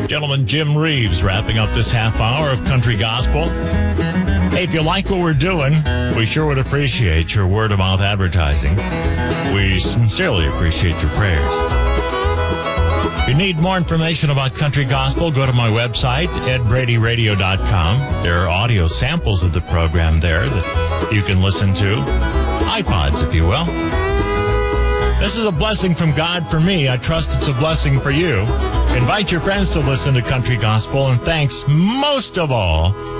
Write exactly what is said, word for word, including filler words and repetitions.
Gentleman Jim Reeves wrapping up this half hour of Country Gospel. Hey, if you like what we're doing, we sure would appreciate your word-of-mouth advertising. We sincerely appreciate your prayers. If you need more information about Country Gospel, go to my website, ed brady radio dot com. There are audio samples of the program there that you can listen to. iPods, if you will. This is a blessing from God for me. I trust it's a blessing for you. Invite your friends to listen to Country Gospel, and thanks most of all